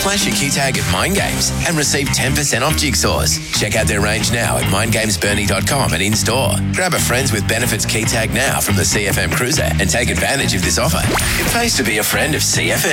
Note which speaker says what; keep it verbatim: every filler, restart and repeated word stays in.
Speaker 1: Flash your key tag at Mind Games and receive ten percent off jigsaws. Check out their range now at mind games burnie dot com and in-store. Grab a Friends with Benefits key tag now from the C F M Cruiser and take advantage of this offer. It pays to be a friend of C F M.